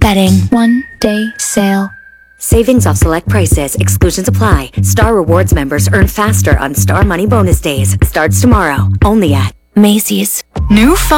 Betting 1-day sale. Savings off select prices. Exclusions apply. Star Rewards members earn faster on Star Money Bonus Days. Starts tomorrow. Only at Macy's. New phone.